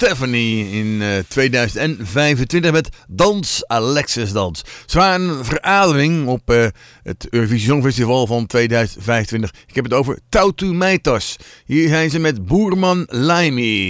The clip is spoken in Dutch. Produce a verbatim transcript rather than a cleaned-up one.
Stephanie in uh, tweeduizend vijfentwintig met Dans Alexis Dans. Ze waren een verademing op uh, het Eurovisie Songfestival van tweeduizend vijfentwintig. Ik heb het over Tautu Meitas. Hier zijn ze met Boerman Laimi.